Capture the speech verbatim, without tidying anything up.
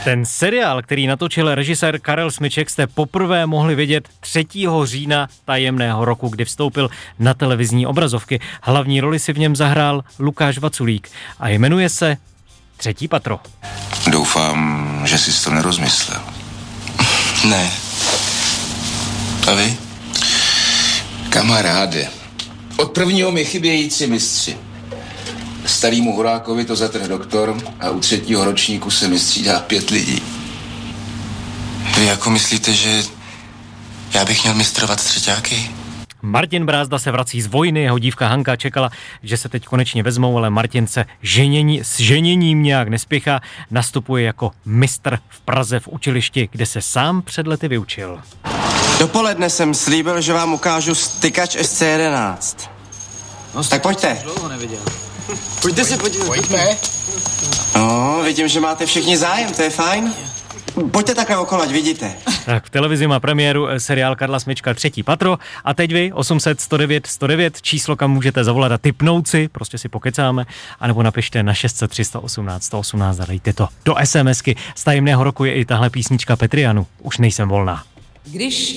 Ten seriál, který natočil režisér Karel Smyček, jste poprvé mohli vidět třetího října tajemného roku, kdy vstoupil na televizní obrazovky. Hlavní roli si v něm zahrál Lukáš Vaculík a jmenuje se Třetí patro. Doufám, že jsi to nerozmyslel. Ne. A vy? Kamaráde, od prvního mi chybějí tři mistři. Starýmu Horákovi to zatrhl doktor a u třetího ročníku se mi střídá pět lidí. Vy jako myslíte, že já bych měl mistrovat třeťáky? Martin Brázda se vrací z vojny, jeho dívka Hanka čekala, že se teď konečně vezmou, ale Martin se ženění, s ženěním nějak nespěchá, nastupuje jako mistr v Praze v učilišti, kde se sám před lety vyučil. Dopoledne jsem slíbil, že vám ukážu stykač S C jedenáct. No, tak pojďte. Pojďte se podívat. Pojďme. No, vidím, že máte všichni zájem, to je fajn. Pojďte takhle okolo, ať vidíte. Tak v televizi má premiéru seriál Karla Smyčka Třetí patro a teď vy osm set sto devět sto devět, číslo, kam můžete zavolat a tipnout si, prostě si pokecáme, anebo napište na šest set tři sto osmnáct sto osmnáct a dejte to do SMSky. Z tajemného roku je i tahle písnička Petrianu, Už nejsem volná. Když